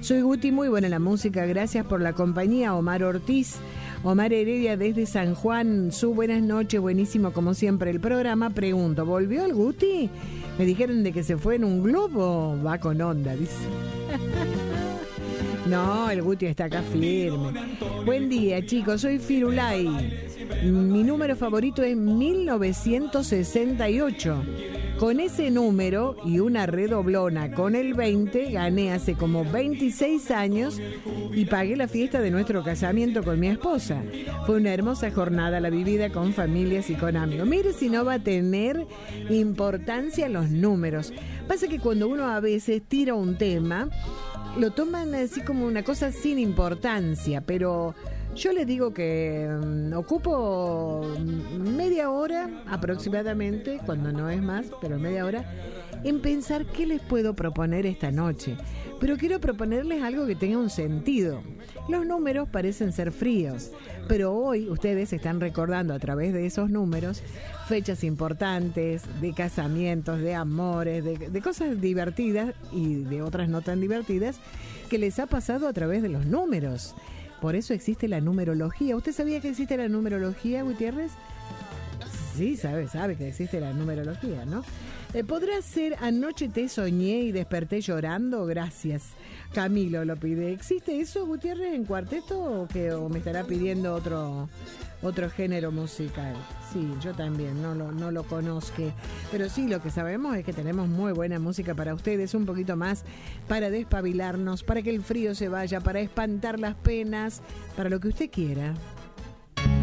Soy Guti, muy buena la música, gracias por la compañía. Omar Ortiz, Omar Heredia desde San Juan, buenas noches, buenísimo como siempre el programa. Pregunto, ¿volvió el Guti? Me dijeron de que se fue en un globo, va con onda, dice. No, el Guti está acá firme. Buen día, chicos, soy Firulay. Mi número favorito es 1968. Con ese número y una redoblona con el 20, gané hace como 26 años y pagué la fiesta de nuestro casamiento con mi esposa. Fue una hermosa jornada la vivida con familias y con amigos. Mire si no va a tener importancia los números. Pasa que cuando uno a veces tira un tema, lo toman así como una cosa sin importancia, pero yo les digo que ocupo media hora aproximadamente, cuando no es más, pero media hora, en pensar qué les puedo proponer esta noche. Pero quiero proponerles algo que tenga un sentido. Los números parecen ser fríos, pero hoy ustedes están recordando a través de esos números fechas importantes, de casamientos, de amores, de cosas divertidas y de otras no tan divertidas que les ha pasado a través de los números. Por eso existe la numerología. ¿Usted sabía que existe la numerología, Gutiérrez? Sí, sabe que existe la numerología, ¿no? ¿Podrá ser anoche te soñé y desperté llorando? Gracias. Camilo lo pide. ¿Existe eso, Gutiérrez, en cuarteto o me estará pidiendo otro género musical? Sí, yo también, no lo conozco. Pero sí, lo que sabemos es que tenemos muy buena música para ustedes, un poquito más para despabilarnos, para que el frío se vaya, para espantar las penas, para lo que usted quiera.